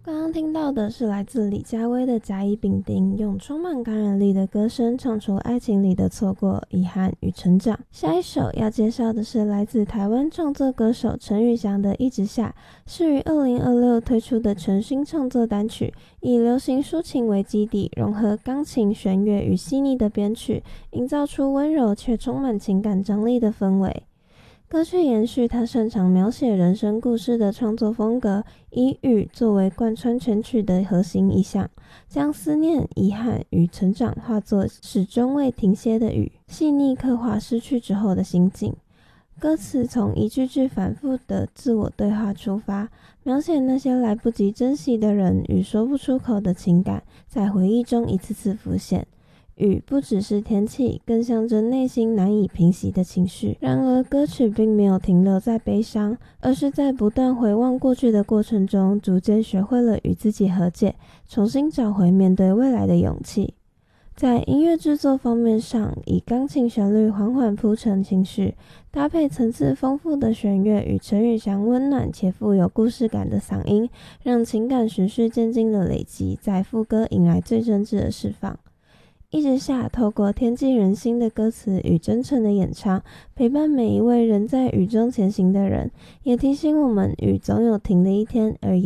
刚刚听到的是来自李佳薇的《甲乙丙丁》，用充满感染力的歌声唱出爱情里的错过、遗憾与成长。下一首要介绍的是来自台湾创作歌手陈宇翔的《一直下》，是于2026推出的全新创作单曲，以流行抒情为基底，融合钢琴、弦乐与细腻的编曲，营造出温柔却充满情感张力的氛围。歌曲延续他擅长描写人生故事的创作风格，以雨作为贯穿全曲的核心意象，将思念、遗憾与成长化作始终未停歇的雨，细腻刻画失去之后的心境。歌词从一句句反复的自我对话出发，描写那些来不及珍惜的人与说不出口的情感，在回忆中一次次浮现。雨不只是天气，更象征内心难以平息的情绪。然而歌曲并没有停留在悲伤，而是在不断回望过去的过程中，逐渐学会了与自己和解，重新找回面对未来的勇气。在音乐制作方面上，以钢琴旋律缓缓铺陈情绪，搭配层次丰富的弦乐与陈宇翔温暖且富有故事感的嗓音，让情感循序渐进的累积，在副歌迎来最真挚的释放。一直下透过贴近人心的歌词与真诚的演唱，陪伴每一位人在雨中前行的人，也提醒我们雨总有停的一天，而